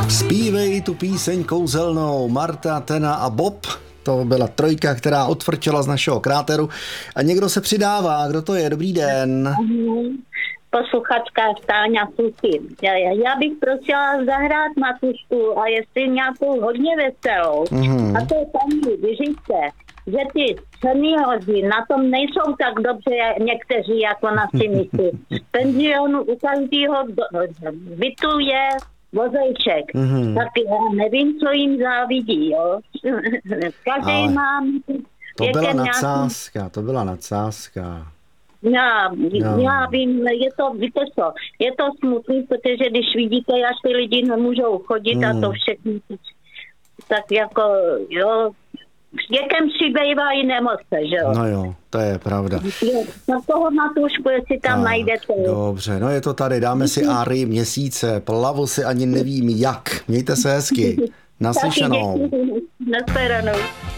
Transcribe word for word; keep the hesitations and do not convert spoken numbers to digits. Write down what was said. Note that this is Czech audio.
Zpívej tu píseň kouzelnou, Marta, Tena a Bob. To byla trojka, která odfrčela z našeho kráteru. A někdo se přidává. Kdo to je? Dobrý den. Posluchačka Stáňa Suchy. Já, já bych prosila zahrát Matušku a jestli nějakou hodně veselou. Mm-hmm. A to je paní Vyřičce, že ty senioři na tom nejsou tak dobře někteří, jak ona si myslí. V penzionu u každého bytu je vozejček. Mm-hmm. Tak já nevím, co jim závidí, jo. Každý Ale má... to byla nadsázka, nějaký... to byla nadsázka. Já, no. já vím, je to, víte co, je to smutný, protože když vidíte, jak ty lidi nemůžou chodit hmm. a to všechno, tak jako, jo, s věkem přibývají nemoce, že jo. No jo, to je pravda. Na toho Matušku, jestli tam tak najdete. Dobře, no je to tady, dáme si árii Měsíce, plavu si ani nevím jak. Mějte se hezky, naslyšenou. Nashledanou.